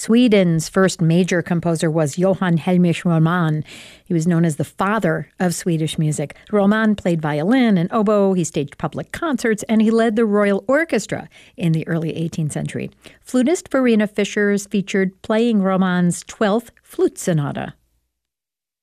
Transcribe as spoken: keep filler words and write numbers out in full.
Sweden's first major composer was Johann Heinrich Roman. He was known as the father of Swedish music. Roman played violin and oboe, he staged public concerts, and he led the royal orchestra in the early eighteenth century. Flutist Verena Fischer is featured playing Roman's twelfth Flute Sonata.